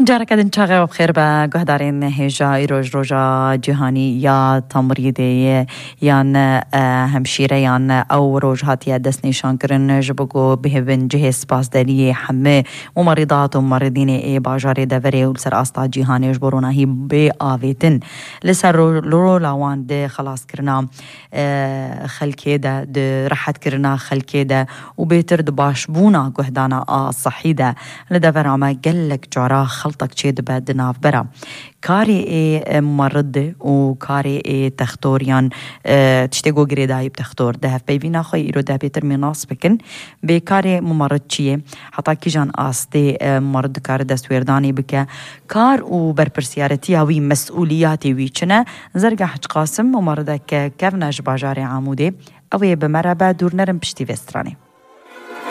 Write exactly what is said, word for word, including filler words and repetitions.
جارك أدن شاغي وبخير بقهدارين هيجا إيروج روجا جهاني يا تمريدي يان همشيرة يان أو روج هاتيا دسني شانكرن جبقو بهبن جهز باس دالية حمي ومريضات ومريضين إيه باجاري دافري ولسر أسطا جهاني يجبرونا هي بآفيتن لسر رو لاوان دي خلاص كرنا خلكي دا دي رحت كرنا خلكي دا وبيتر دباش بونا قهدانا الصحي دا لدافر عما قلك جارا خلطك تشيد بعد ناف برا كاري اي مرض وكاري اي تختوريان اه تشتغو غريداي بتختور ده بيبينا خو يرو ده بيتر مناس بكن بكاري ممرض چيه حتى كيجان آستي مرض كار دستورداني بك كار و برپرسيارتي هاوي مسؤولياتي ويچنه زرگا حج قاسم ممرضك كفناج باجاري عامودي اوه بمرابا دور نرم پشتی وستراني